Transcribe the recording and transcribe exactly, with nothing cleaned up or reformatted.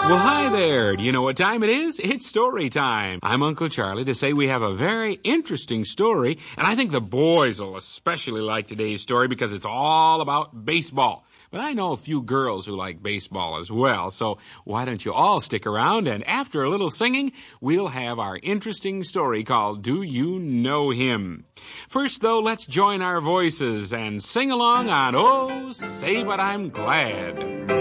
Well, hi there. Do you know what time it is? It's story time. I'm Uncle Charlie to say we have a very interesting story, and I think the boys will especially like today's story because it's all about baseball. But I know a few girls who like baseball as well, so why don't you all stick around, and after a little singing, we'll have our interesting story called Do You Know Him? First, though, let's join our voices and sing along on Oh, Say But I'm Glad.